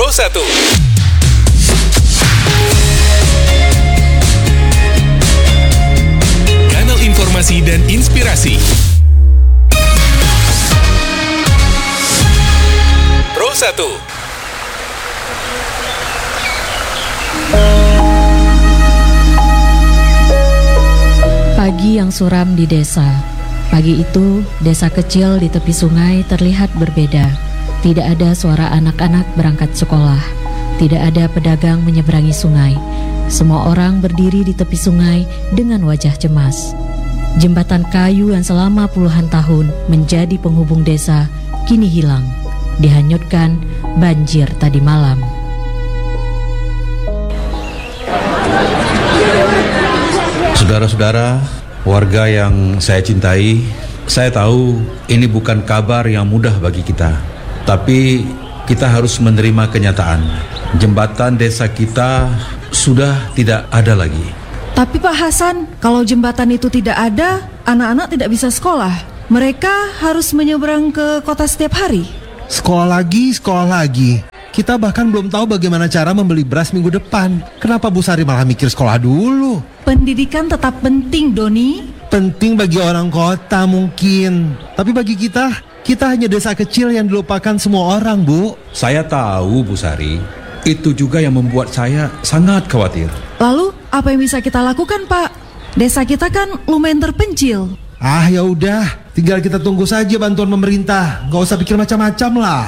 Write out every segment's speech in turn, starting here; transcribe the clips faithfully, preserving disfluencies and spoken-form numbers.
Pro satu. Kanal informasi dan inspirasi. Pro satu. Pagi yang suram di desa. Pagi itu, desa kecil di tepi sungai terlihat berbeda. Tidak ada suara anak-anak berangkat sekolah. Tidak ada pedagang menyeberangi sungai. Semua orang berdiri di tepi sungai dengan wajah cemas. Jembatan kayu yang selama puluhan tahun menjadi penghubung desa kini hilang. Dihanyutkan banjir tadi malam. Saudara-saudara, warga yang saya cintai, saya tahu ini bukan kabar yang mudah bagi kita. Tapi kita harus menerima kenyataan. Jembatan desa kita sudah tidak ada lagi. Tapi Pak Hasan, kalau jembatan itu tidak ada, anak-anak tidak bisa sekolah. Mereka harus menyeberang ke kota setiap hari. Sekolah lagi, sekolah lagi. Kita bahkan belum tahu bagaimana cara membeli beras minggu depan. Kenapa Bu Sari malah mikir sekolah dulu? Pendidikan tetap penting, Doni. Penting bagi orang kota mungkin. Tapi bagi kita, kita hanya desa kecil yang dilupakan semua orang, Bu. Saya tahu, Bu Sari. Itu juga yang membuat saya sangat khawatir. Lalu, apa yang bisa kita lakukan, Pak? Desa kita kan lumayan terpencil. Ah, ya udah, tinggal kita tunggu saja bantuan pemerintah. Gak usah pikir macam-macam lah.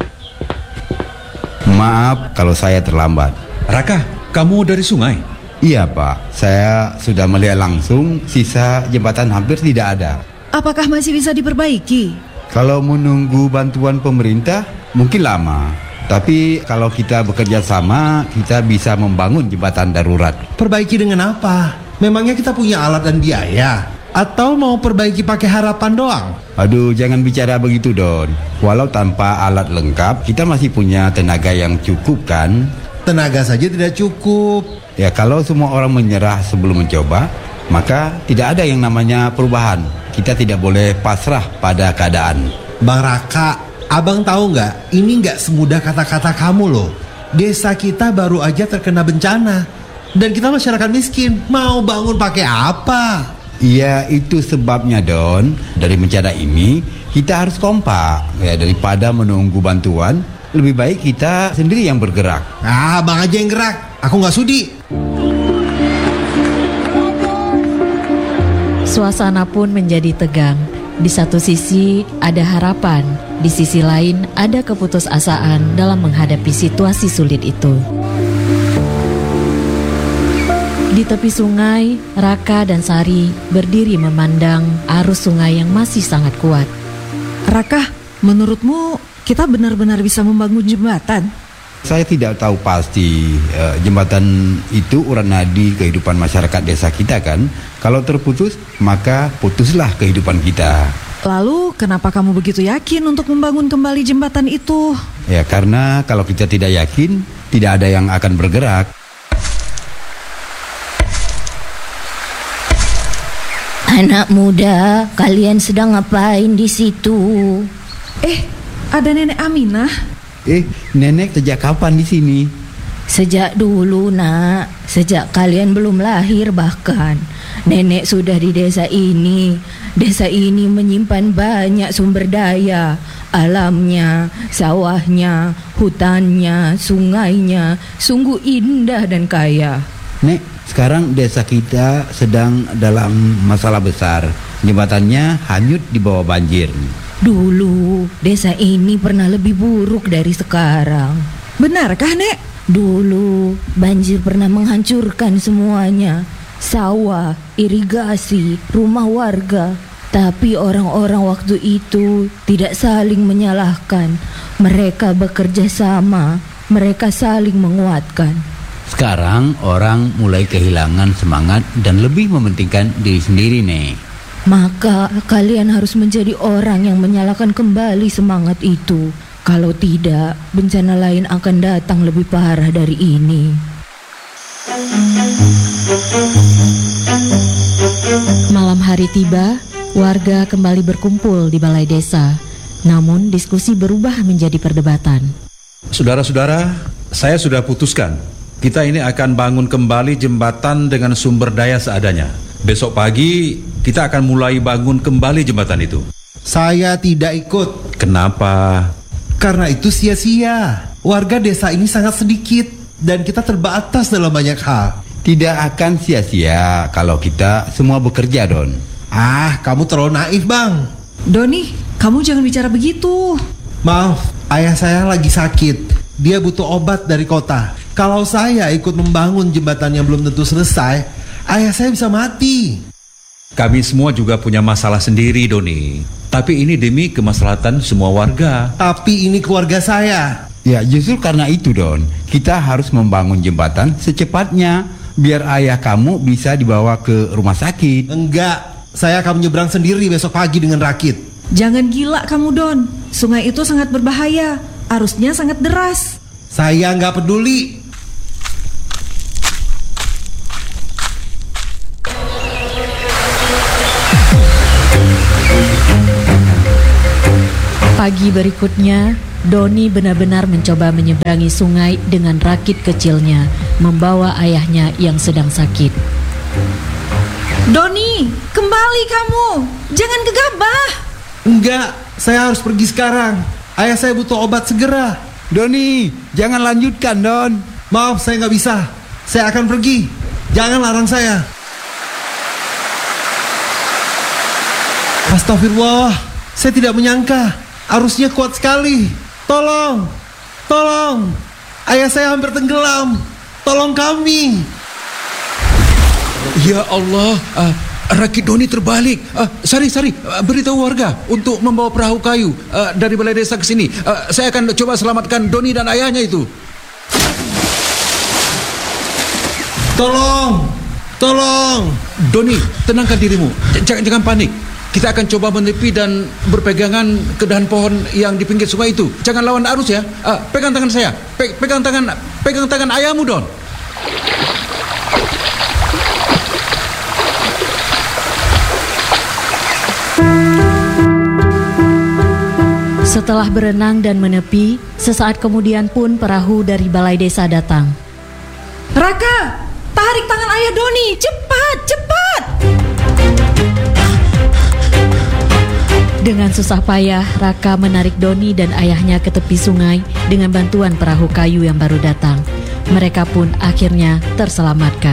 Maaf kalau saya terlambat. Raka, kamu dari sungai? Iya Pak, saya sudah melihat langsung sisa jembatan hampir tidak ada. Apakah masih bisa diperbaiki? Kalau menunggu bantuan pemerintah mungkin lama. Tapi kalau kita bekerja sama, kita bisa membangun jembatan darurat. Perbaiki dengan apa? Memangnya kita punya alat dan biaya? Atau mau perbaiki pakai harapan doang? Aduh, jangan bicara begitu Don. Walau tanpa alat lengkap, kita masih punya tenaga yang cukup kan? Tenaga saja tidak cukup. Ya kalau semua orang menyerah sebelum mencoba, maka tidak ada yang namanya perubahan. Kita tidak boleh pasrah pada keadaan. Bang Raka, abang tahu nggak? Ini nggak semudah kata-kata kamu loh. Desa kita baru aja terkena bencana. Dan kita masyarakat miskin, mau bangun pakai apa? Iya, itu sebabnya Don. Dari bencana ini kita harus kompak. Ya, daripada menunggu bantuan, lebih baik kita sendiri yang bergerak. Ah, bang aja yang gerak. Aku nggak sudi. Suasana pun menjadi tegang. Di satu sisi ada harapan, di sisi lain ada keputusasaan dalam menghadapi situasi sulit itu. Di tepi sungai, Raka dan Sari berdiri memandang arus sungai yang masih sangat kuat. Raka, menurutmu kita benar-benar bisa membangun jembatan? Saya tidak tahu pasti uh, jembatan itu urat nadi kehidupan masyarakat desa kita kan. Kalau terputus, maka putuslah kehidupan kita. Lalu kenapa kamu begitu yakin untuk membangun kembali jembatan itu? Ya karena kalau kita tidak yakin, tidak ada yang akan bergerak. Anak muda, kalian sedang ngapain di situ? Eh, ada Nenek Aminah. Eh, nenek sejak kapan di sini? Sejak dulu, Nak. Sejak kalian belum lahir bahkan. Nenek sudah di desa ini. Desa ini menyimpan banyak sumber daya. Alamnya, sawahnya, hutannya, sungainya. Sungguh indah dan kaya. Nek, sekarang desa kita sedang dalam masalah besar. Jembatannya hanyut di bawah banjir. Dulu, desa ini pernah lebih buruk dari sekarang. Benarkah, Nek? Dulu, banjir pernah menghancurkan semuanya. Sawah, irigasi, rumah warga. Tapi orang-orang waktu itu tidak saling menyalahkan. Mereka bekerja sama. Mereka saling menguatkan. Sekarang orang mulai kehilangan semangat dan lebih mementingkan diri sendiri, Nek. Maka kalian harus menjadi orang yang menyalakan kembali semangat itu. Kalau tidak, bencana lain akan datang lebih parah dari ini. Malam hari tiba, warga kembali berkumpul di balai desa. Namun diskusi berubah menjadi perdebatan. Saudara-saudara, saya sudah putuskan. Kita ini akan bangun kembali jembatan dengan sumber daya seadanya. Besok pagi kita akan mulai bangun kembali jembatan itu. Saya tidak ikut. Kenapa? Karena itu sia-sia. Warga desa ini sangat sedikit dan kita terbatas dalam banyak hal. Tidak akan sia-sia kalau kita semua bekerja, Don. Ah, kamu terlalu naif, Bang. Doni, kamu jangan bicara begitu. Maaf, ayah saya lagi sakit. Dia butuh obat dari kota. Kalau saya ikut membangun jembatan yang belum tentu selesai, ayah saya bisa mati. Kami semua juga punya masalah sendiri, Doni. Tapi ini demi kemaslahatan semua warga. Tapi ini keluarga saya. Ya, justru karena itu, Don, kita harus membangun jembatan secepatnya biar ayah kamu bisa dibawa ke rumah sakit. Enggak, saya akan menyeberang sendiri besok pagi dengan rakit. Jangan gila kamu, Don. Sungai itu sangat berbahaya. Arusnya sangat deras. Saya nggak peduli. Pagi berikutnya, Doni benar-benar mencoba menyeberangi sungai dengan rakit kecilnya, membawa ayahnya yang sedang sakit. Doni, kembali kamu. Jangan gegabah. Enggak, saya harus pergi sekarang. Ayah saya butuh obat segera. Doni, jangan lanjutkan, Don. Maaf, saya nggak bisa. Saya akan pergi. Jangan larang saya. Astagfirullah, saya tidak menyangka. Arusnya kuat sekali. Tolong, tolong. Ayah saya hampir tenggelam. Tolong kami. Ya Allah, uh, rakit Doni terbalik. Uh, Sari, Sari, uh, beritahu warga untuk membawa perahu kayu uh, dari balai desa ke sini. Uh, saya akan coba selamatkan Doni dan ayahnya itu. Tolong, tolong. Doni, tenangkan dirimu. Jangan, jangan panik. Kita akan coba menepi dan berpegangan ke dahan pohon yang di pinggir sungai itu. Jangan lawan arus ya. Uh, pegang tangan saya. Pe- pegang tangan, pegang tangan ayahmu, Don. Setelah berenang dan menepi, sesaat kemudian pun perahu dari balai desa datang. Raka, tarik tangan ayah Doni. Cepat, cepat. Dengan susah payah, Raka menarik Doni dan ayahnya ke tepi sungai dengan bantuan perahu kayu yang baru datang. Mereka pun akhirnya terselamatkan.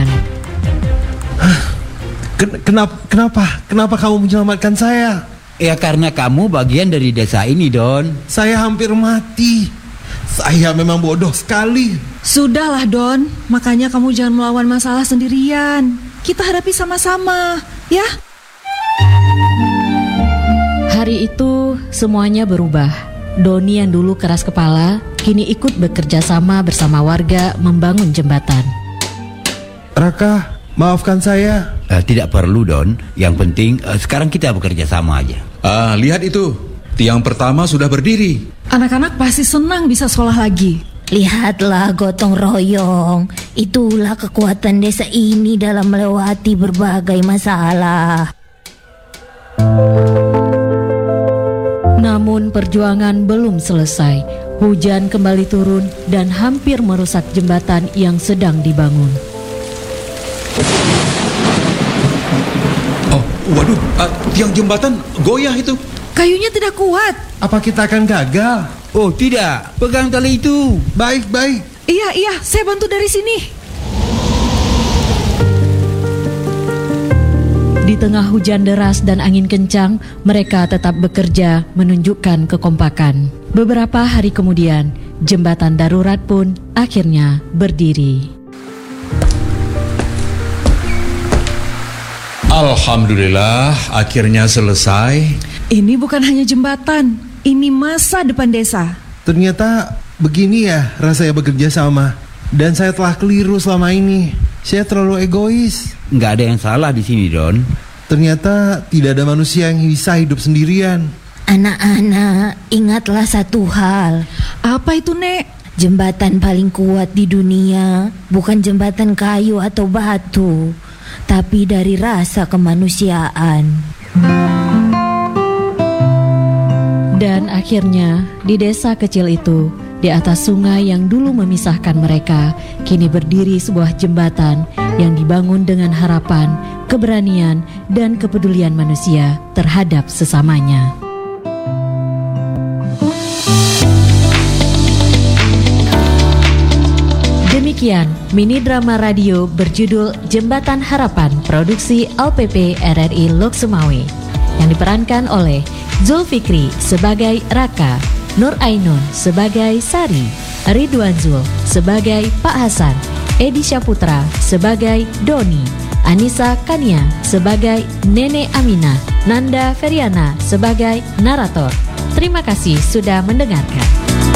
Ken- kenapa, kenapa, kenapa kamu menyelamatkan saya? Ya karena kamu bagian dari desa ini, Don. Saya hampir mati. Saya memang bodoh sekali. Sudahlah, Don. Makanya kamu jangan melawan masalah sendirian. Kita hadapi sama-sama, ya? Hari itu semuanya berubah. Doni yang dulu keras kepala kini ikut bekerja sama bersama warga membangun jembatan. Raka, maafkan saya. Uh, tidak perlu, Don. Yang penting uh, sekarang kita bekerja sama aja. Ah, lihat itu. Tiang pertama sudah berdiri. Anak-anak pasti senang bisa sekolah lagi. Lihatlah gotong royong. Itulah kekuatan desa ini dalam melewati berbagai masalah. Namun perjuangan belum selesai. Hujan kembali turun dan hampir merusak jembatan yang sedang dibangun. Oh, waduh, uh, tiang jembatan goyah itu. Kayunya tidak kuat. Apa kita akan gagal? Oh tidak, pegang tali itu. Baik, baik. Iya, iya, saya bantu dari sini. Di tengah hujan deras dan angin kencang, mereka tetap bekerja menunjukkan kekompakan. Beberapa hari kemudian, jembatan darurat pun akhirnya berdiri. Alhamdulillah, akhirnya selesai. Ini bukan hanya jembatan, ini masa depan desa. Ternyata begini ya rasanya bekerja sama. Dan saya telah keliru selama ini. Saya terlalu egois. Nggak ada yang salah di sini, Don. Ternyata tidak ada manusia yang bisa hidup sendirian. Anak-anak, ingatlah satu hal. Apa itu, Nek? Jembatan paling kuat di dunia bukan jembatan kayu atau batu, tapi dari rasa kemanusiaan. Dan akhirnya di desa kecil itu di atas sungai yang dulu memisahkan mereka, kini berdiri sebuah jembatan yang dibangun dengan harapan, keberanian, dan kepedulian manusia terhadap sesamanya. Demikian mini drama radio berjudul Jembatan Harapan produksi L P P R R I Lok Sumawe yang diperankan oleh Zulfikri sebagai Raka, Nur Ainun sebagai Sari, Ridwan Zul sebagai Pak Hasan, Edi Syaputra sebagai Doni, Anissa Kania sebagai Nenek Aminah, Nanda Feriana sebagai narator. Terima kasih sudah mendengarkan.